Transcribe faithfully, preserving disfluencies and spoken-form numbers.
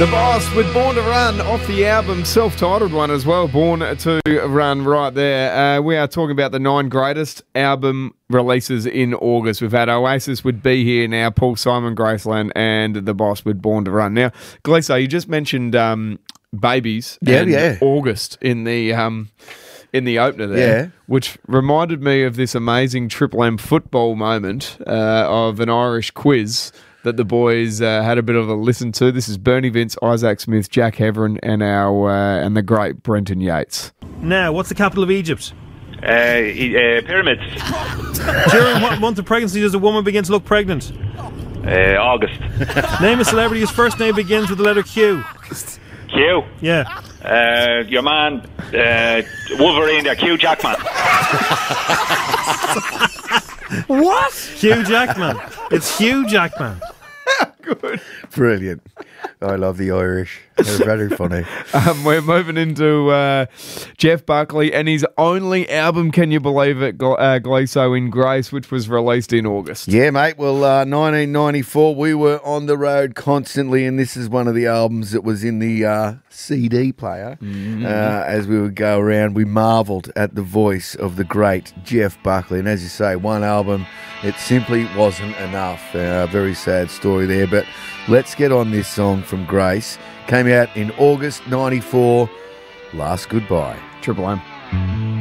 The Boss with Born to Run off the album, self-titled one as well, Born to Run right there. Uh, we are talking about the nine greatest album releases in August. We've had Oasis with Be Here now, Paul Simon, Graceland, and The Boss with Born to Run. Now, Gleeso, you just mentioned um, Babies yeah, and yeah. August in the um, in the opener there, Yeah. which reminded me of this amazing Triple M football moment uh, of an Irish quiz that the boys uh, had a bit of a listen to. This is Bernie Vince, Isaac Smith, Jack Heverin, and our uh, and the great Brenton Yates. Now, what's the capital of Egypt? Uh, uh, pyramids. During what month of pregnancy does a woman begin to look pregnant? Uh, August. Name a celebrity whose first name begins with the letter Q. Q. Yeah. Uh, your man, uh, Wolverine, there, Hugh Jackman. What? Hugh Jackman. It's Hugh Jackman. Good. Brilliant. I love the Irish. They're very funny. Um, we're moving into uh, Jeff Buckley and his only album, can you believe it, Gl- uh, Gleeso in Grace, which was released in August. Yeah, mate. Well, uh, nineteen ninety-four, we were on the road constantly, and this is one of the albums that was in the uh, C D player. Mm-hmm. Uh, as we would go around, we marvelled at the voice of the great Jeff Buckley. And as you say, one album, it simply wasn't enough. A uh, very sad story there, but let's get on this song from Grace. Came out in August ninety-four, Last Goodbye. Triple M.